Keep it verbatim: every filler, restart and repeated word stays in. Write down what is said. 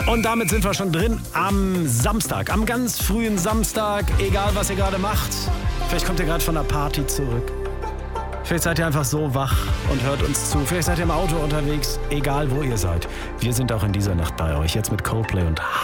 Und damit sind wir schon drin am Samstag, am ganz frühen Samstag, egal was ihr gerade macht. Vielleicht kommt ihr gerade von der Party zurück. Vielleicht seid ihr einfach so wach und hört uns zu. Vielleicht seid ihr im Auto unterwegs, egal wo ihr seid. Wir sind auch in dieser Nacht bei euch, jetzt mit Coldplay und